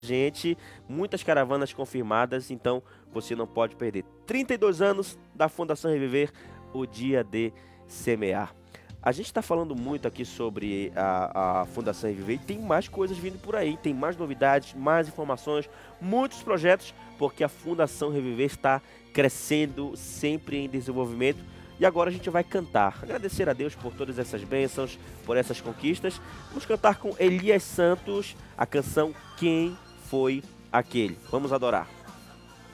gente, muitas caravanas confirmadas, então você não pode perder. 32 anos da Fundação Reviver, o dia de semear. A gente está falando muito aqui sobre a Fundação Reviver e tem mais coisas vindo por aí, tem mais novidades, mais informações, muitos projetos, porque a Fundação Reviver está crescendo, sempre em desenvolvimento. E agora a gente vai cantar, agradecer a Deus por todas essas bênçãos, por essas conquistas. Vamos cantar com Elias Santos a canção Quem Foi Aquele. Vamos adorar.